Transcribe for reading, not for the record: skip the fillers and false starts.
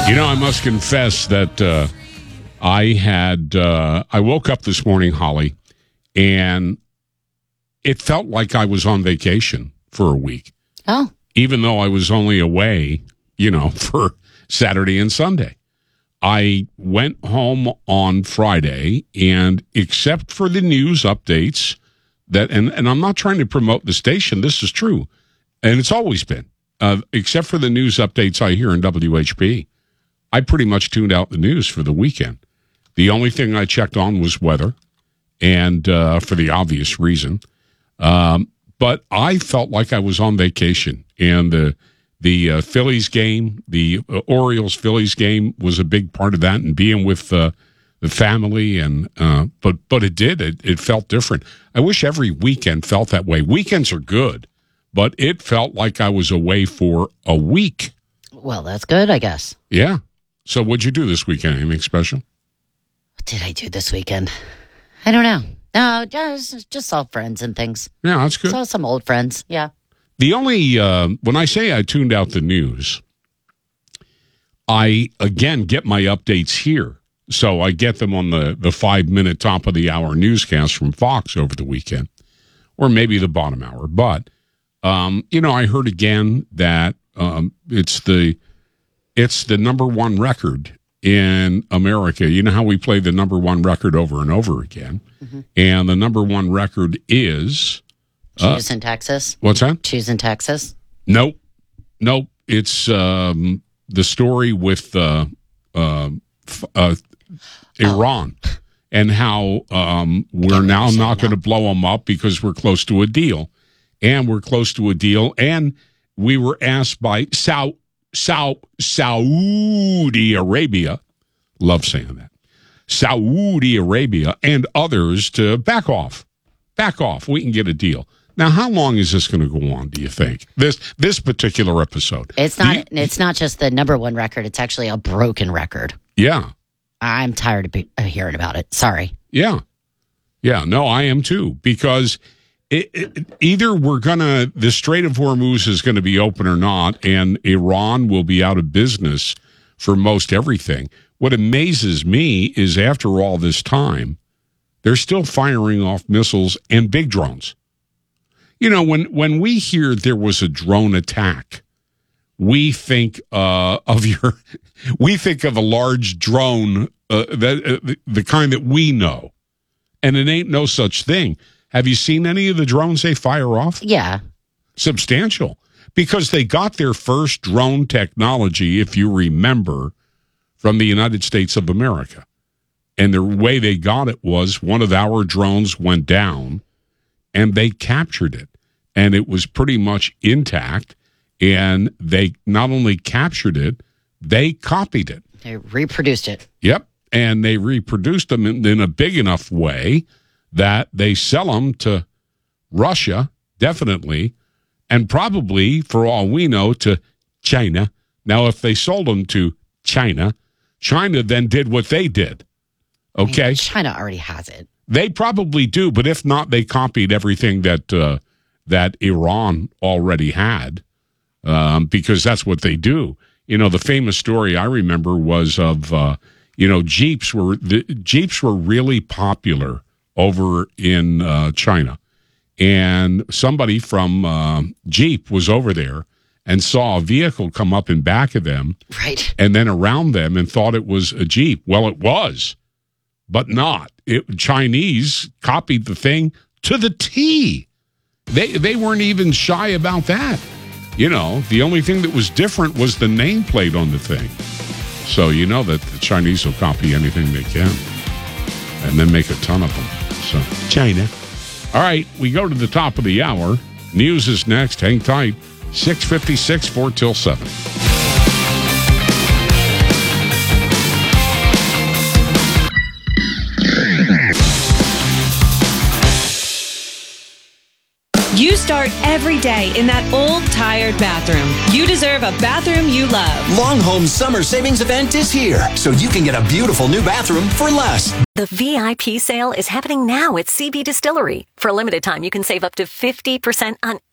I must confess that I woke up this morning, Holly, and it felt like I was on vacation for a week. Oh. Even though I was only away, for Saturday and Sunday. I went home on Friday, and except for the news updates, and I'm not trying to promote the station, this is true, and it's always been, except for the news updates I hear in WHP, I pretty much tuned out the news for the weekend. The only thing I checked on was weather, and for the obvious reason. But I felt like I was on vacation, and the Phillies game, the Orioles-Phillies game was a big part of that, and being with the family, and but it did. It felt different. I wish every weekend felt that way. Weekends are good, but it felt like I was away for a week. Well, that's good, I guess. Yeah. So what'd you do this weekend? Anything special? What did I do this weekend? I don't know. No, just saw friends and things. Yeah, that's good. Saw some old friends, yeah. The only, when I say I tuned out the news, I, again, get my updates here. So I get them on the 5-minute top of the hour newscast from Fox over the weekend, or maybe the bottom hour. But, I heard again that it's the number one record in America. You know how we play the number one record over and over again? Mm-hmm. And the number one record is... Choose in Texas. What's that? Choose in Texas. Nope. It's the story with Iran and how we're now not going to blow them up because we're close to a deal. And we're close to a deal. And we were asked by Saudi Arabia, love saying that, Saudi Arabia and others to back off. Back off. We can get a deal. Now, how long is this going to go on, do you think? This particular episode. It's not just the number one record. It's actually a broken record. Yeah. I'm tired of hearing about it. Sorry. Yeah. Yeah. No, I am too. Because either the Strait of Hormuz is going to be open or not, and Iran will be out of business for most everything. What amazes me is after all this time, they're still firing off missiles and big drones. When we hear there was a drone attack, we think of a large drone, the kind that we know, and it ain't no such thing. Have you seen any of the drones they fire off? Yeah, substantial, because they got their first drone technology, if you remember, from the United States of America. And the way they got it was one of our drones went down and they captured it. And it was pretty much intact. And they not only captured it, they copied it. They reproduced it. Yep. And they reproduced them in a big enough way that they sell them to Russia, definitely, and probably, for all we know, to China. Now, if they sold them to China then did what they did. Okay. I mean, China already has it. They probably do, but if not, they copied everything that Iran already had, because that's what they do. The famous story I remember was of Jeeps were really popular over in China, and somebody from Jeep was over there and saw a vehicle come up in back of them, right, and then around them, and thought it was a Jeep. Well, it was. But not. Chinese copied the thing to the T. They weren't even shy about that. The only thing that was different was the nameplate on the thing. So that the Chinese will copy anything they can and then make a ton of them. So, China. All right, we go to the top of the hour. News is next. Hang tight. 6:56, 4 till 7. You start every day in that old, tired bathroom. You deserve a bathroom you love. Longhome's summer savings event is here, so you can get a beautiful new bathroom for less. The VIP sale is happening now at CB Distillery. For a limited time, you can save up to 50% on